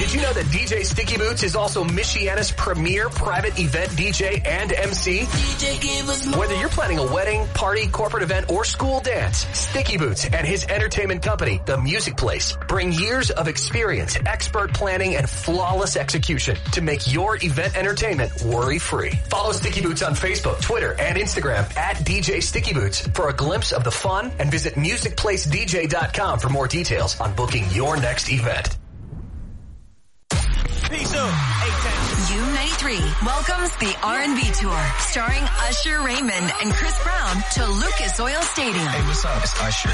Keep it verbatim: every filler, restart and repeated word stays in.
Did you know that D J Sticky Boots is also Michiana's premier private event D J and M C? Whether you're planning a wedding, party, corporate event, or school dance, Sticky Boots and his entertainment company, The Music Place, bring years of experience, expert planning, and flawless execution to make your event entertainment worry-free. Follow Sticky Boots on Facebook, Twitter, and Instagram at D J Sticky Boots for a glimpse of the fun, and visit music place d j dot com for more details on booking your next event. Peace out, A-Town. U ninety-three welcomes the R and B Tour, starring Usher Raymond and Chris Brown to Lucas Oil Stadium. Hey, what's up? It's Usher.